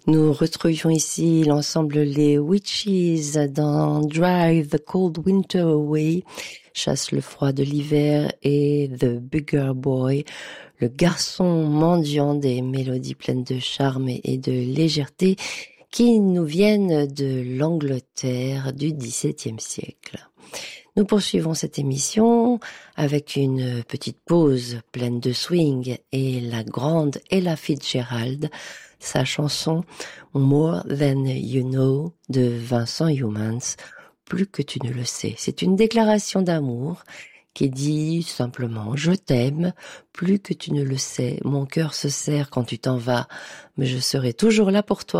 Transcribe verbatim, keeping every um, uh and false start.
Nous retrouvions ici l'ensemble Les Witches dans Drive the Cold Winter Away, Chasse le froid de l'hiver, et The Bigger Boy, le garçon mendiant, des mélodies pleines de charme et de légèreté qui nous viennent de l'Angleterre du dix-septième siècle. Nous poursuivons cette émission avec une petite pause pleine de swing et la grande Ella Fitzgerald, sa chanson More Than You Know de Vincent Youmans, plus que tu ne le sais. C'est une déclaration d'amour qui dit simplement « Je t'aime, plus que tu ne le sais, mon cœur se serre quand tu t'en vas, mais je serai toujours là pour toi ».